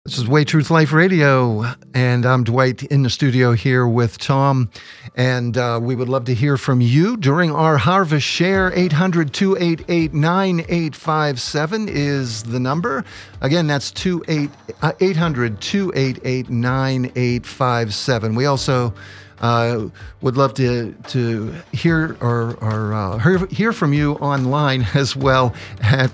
This is Way Truth Life Radio, and I'm Dwight in the studio here with Tom, and we would love to hear from you during our Harvest Share. 800-288-9857 is the number. Again, that's 800-288-9857. We also would love to hear from you online as well at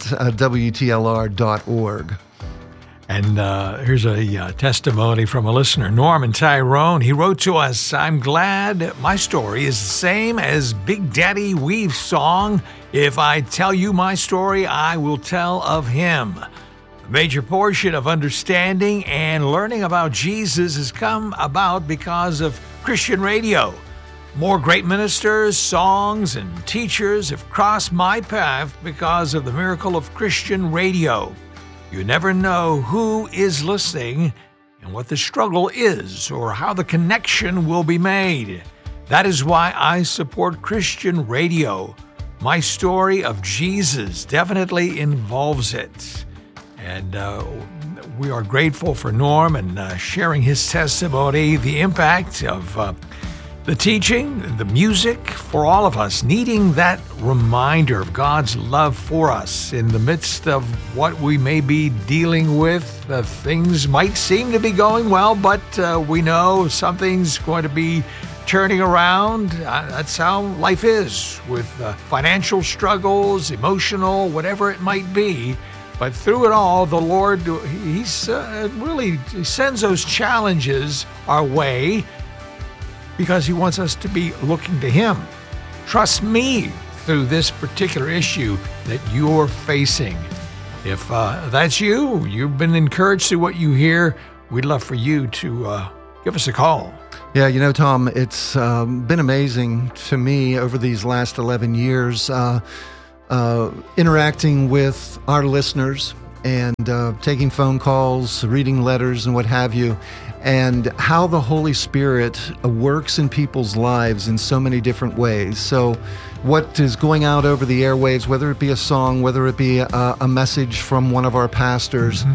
WTLR.org. And here's a testimony from a listener, Norman Tyrone. He wrote to us, "I'm glad my story is the same as Big Daddy Weave's song, 'If I tell you my story, I will tell of him.' A major portion of understanding and learning about Jesus has come about because of Christian radio. More great ministers, songs, and teachers have crossed my path because of the miracle of Christian radio. You never know who is listening and what the struggle is or how the connection will be made. That is why I support Christian radio. My story of Jesus definitely involves it." And we are grateful for Norm and sharing his testimony, the impact of the teaching, the music, for all of us, needing that reminder of God's love for us in the midst of what we may be dealing with. Things might seem to be going well, but we know something's going to be turning around. That's how life is, with financial struggles, emotional, whatever it might be. But through it all, the Lord, He sends those challenges our way, because He wants us to be looking to Him. Trust me through this particular issue that you're facing. If that's you, you've been encouraged through what you hear, we'd love for you to give us a call. Yeah, you know, Tom, it's been amazing to me over these last 11 years interacting with our listeners and taking phone calls, reading letters, and what have you, and how the Holy Spirit works in people's lives in so many different ways. So what is going out over the airwaves, whether it be a song, whether it be a message from one of our pastors,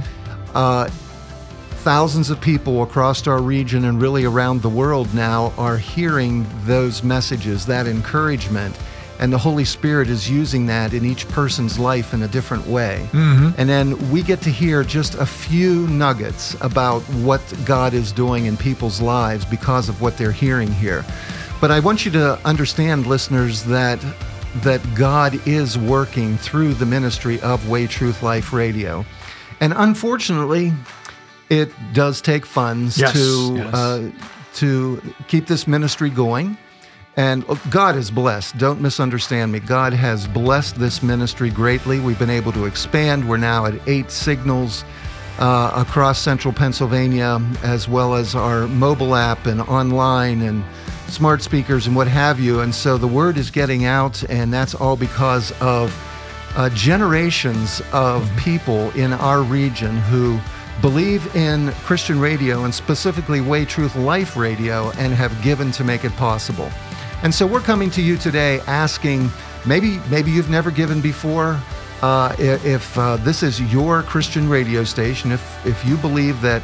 thousands of people across our region and really around the world now are hearing those messages, that encouragement. And the Holy Spirit is using that in each person's life in a different way. And then we get to hear just a few nuggets about what God is doing in people's lives because of what they're hearing here. But I want you to understand, listeners, that God is working through the ministry of Way Truth Life Radio. And unfortunately, it does take funds to keep this ministry going. And God is blessed. Don't misunderstand me. God has blessed this ministry greatly. We've been able to expand. We're now at 8 signals across central Pennsylvania, as well as our mobile app and online and smart speakers and what have you. And so the word is getting out, and that's all because of generations of people in our region who believe in Christian radio, and specifically Way Truth Life Radio, and have given to make it possible. And so we're coming to you today asking, maybe you've never given before. If this is your Christian radio station, if you believe that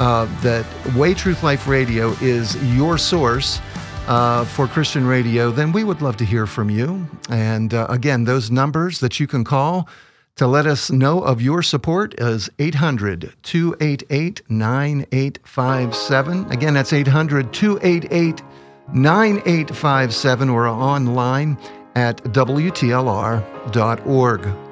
Way Truth Life Radio is your source for Christian radio, then we would love to hear from you. And again, those numbers that you can call to let us know of your support is 800-288-9857. Again, that's 800-288-9857, or online at WTLR.org.